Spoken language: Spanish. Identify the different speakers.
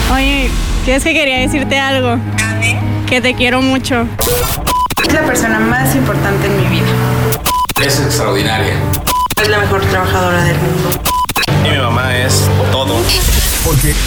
Speaker 1: Oye, es que quería decirte algo. Que te quiero mucho.
Speaker 2: Es la persona más importante en mi vida.
Speaker 3: Es extraordinaria.
Speaker 2: Es la mejor trabajadora del mundo.
Speaker 4: Y mi mamá es todo.
Speaker 5: Porque